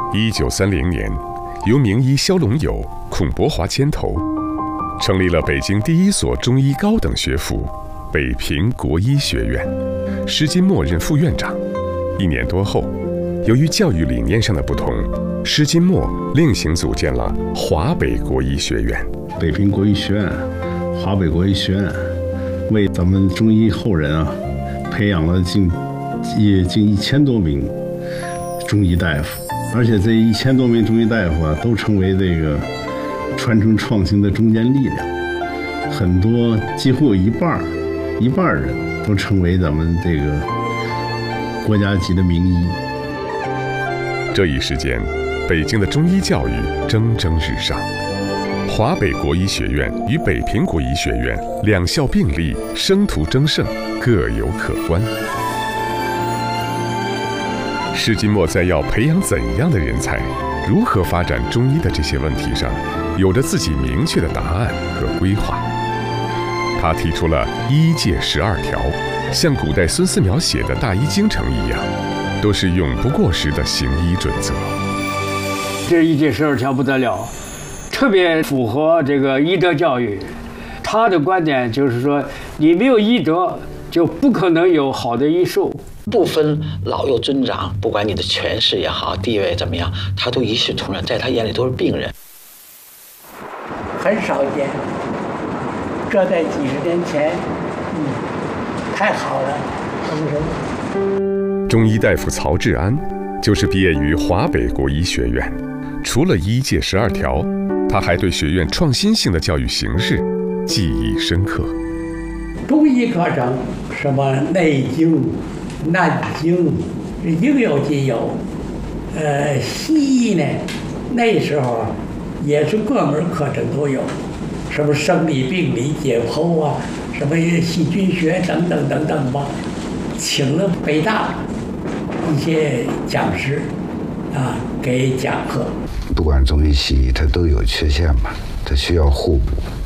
1930年，由名医萧龙友、孔伯华牵头，成立了北京第一所中医高等学府——北平国医学院。施金墨任副院长。1年多后，由于教育理念上的不同，施金墨另行组建了华北国医学院。 北平国医学院、华北国医学院，为咱们中医后人培养了近1000多名中医大夫，而且这1000多名中医大夫都成为这个传承创新的中坚力量。很多几乎有一半人都成为咱们这个国家级的名医。 这一时间，北京的中医教育蒸蒸日上。华北国医学院与北平国医学院两校并立，生徒争胜，各有可观。施金墨在要培养怎样的人才，如何发展中医的这些问题上，有着自己明确的答案和规划。他提出了医界12条，像古代孙思邈写的《大医精诚》一样，都是永不过时的行医准则。 这医界12条不得了，特别符合这个医德教育。他的观点就是说，你没有医德，就不可能有好的医术。 不分老幼尊长，不管你的权势也好，地位怎么样，他都一视同仁，在他眼里都是病人。 很少见，这在几十年前，太好了，是不是？ 中医大夫曹志安就是毕业于华北国医学院。除了医界12条，他还对学院创新性的教育形式记忆深刻。 中医课程什么内经、难经，应有尽有。西医呢，那时候也是各门课程都有，什么生理、病理、解剖啊，什么细菌学等等等等吧。请了北大一些讲师给讲课。 不管中医西医，它都有缺陷嘛，它需要互补。